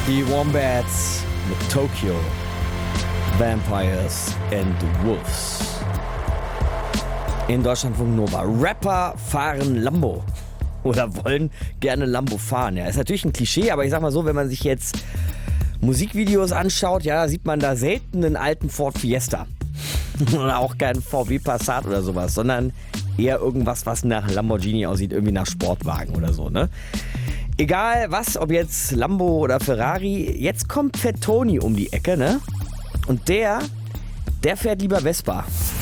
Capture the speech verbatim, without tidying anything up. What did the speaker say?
Die Wombats mit Tokyo. Vampires and Wolves. In Deutschlandfunk Nova. Rapper fahren Lambo. Oder wollen gerne Lambo fahren. Ja, ist natürlich ein Klischee, aber ich sag mal so, wenn man sich jetzt Musikvideos anschaut, ja, sieht man da selten einen alten Ford Fiesta. Oder auch keinen V W Passat oder sowas, sondern eher irgendwas, was nach Lamborghini aussieht, irgendwie nach Sportwagen oder so, ne? Egal was, ob jetzt Lambo oder Ferrari, jetzt kommt Fat Tony um die Ecke, ne? Und der, der fährt lieber Vespa.